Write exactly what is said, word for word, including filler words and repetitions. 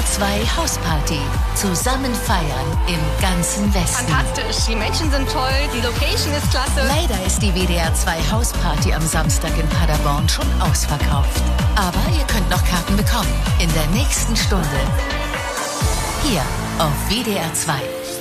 zwei Hausparty. Zusammen feiern im ganzen Westen. Fantastisch, die Menschen sind toll, die Location ist klasse. Leider ist die W D R zwei Hausparty am Samstag in Paderborn schon ausverkauft. Aber ihr könnt noch Karten bekommen. In der nächsten Stunde. Hier auf W D R zwei.